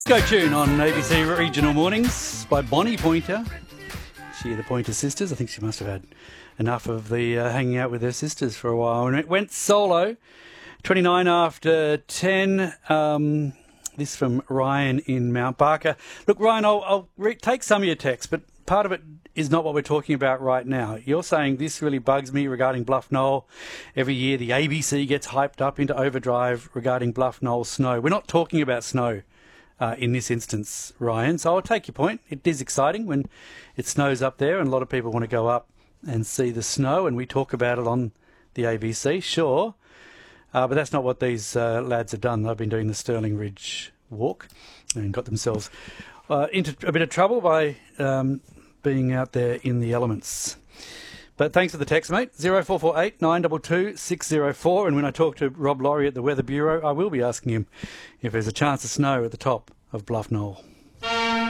Go Tune on ABC Regional Mornings by Bonnie Pointer. She are the Pointer Sisters. I think she must have had enough of the hanging out with her sisters for a while. And it went solo, 29 after 10. This from Ryan in Mount Barker. Look, Ryan, I'll take some of your texts, but part of it is not what we're talking about right now. You're saying this really bugs me regarding Bluff Knoll. Every year the ABC gets hyped up into overdrive regarding Bluff Knoll snow. We're not talking about snow in this instance, Ryan. So I'll take your point. It is exciting when it snows up there and a lot of people want to go up and see the snow, and we talk about it on the ABC, sure. But that's not what these lads have done. They've been doing the Stirling Ridge walk and got themselves into a bit of trouble by being out there in the elements. But thanks for the text, mate. 0448 922 604. And when I talk to Rob Laurie at the Weather Bureau, I will be asking him if there's a chance of snow at the top of Bluff Knoll.